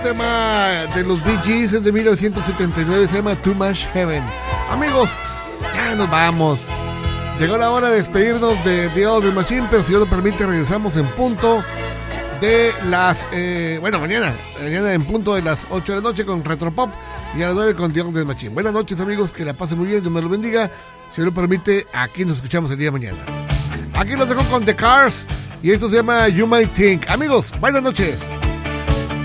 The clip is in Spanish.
Tema de los Bee Gees es de 1979, se llama Too Much Heaven. Amigos, ya nos vamos. Llegó la hora de despedirnos de The Old Machine, pero si Dios lo permite regresamos en punto de las mañana en punto de las 8 de la noche con Retropop y a las 9 con The Old Machine. Buenas noches, amigos, que la pasen muy bien, Dios me lo bendiga. Si Dios lo permite, aquí nos escuchamos el día de mañana. Aquí los dejo con The Cars y esto se llama You Might Think. Amigos, buenas noches.